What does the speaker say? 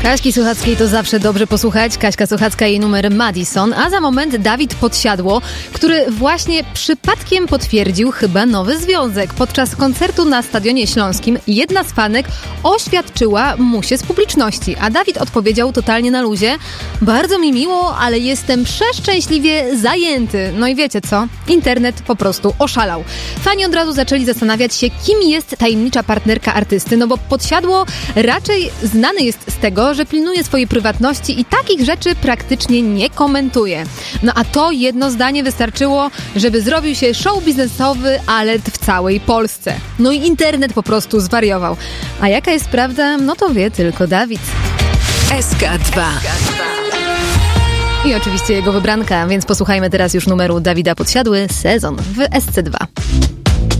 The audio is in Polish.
Kaśki Suchackiej to zawsze dobrze posłuchać. Kaśka Suchacka, jej numer Madison, a za moment Dawid Podsiadło, który właśnie przypadkiem potwierdził chyba nowy związek. Podczas koncertu na Stadionie Śląskim jedna z fanek oświadczyła mu się z publiczności, a Dawid odpowiedział totalnie na luzie: bardzo mi miło, ale jestem przeszczęśliwie zajęty. No i wiecie co? Internet po prostu oszalał. Fani od razu zaczęli zastanawiać się, kim jest tajemnicza partnerka artysty, no bo Podsiadło raczej znany jest z tego, że pilnuje swojej prywatności i takich rzeczy praktycznie nie komentuje. No a to jedno zdanie wystarczyło, żeby zrobił się show biznesowy alert w całej Polsce. No i internet po prostu zwariował. A jaka jest prawda? No to wie tylko Dawid. SK2. I oczywiście jego wybranka, więc posłuchajmy teraz już numeru Dawida Podsiadły, Sezon w SC2.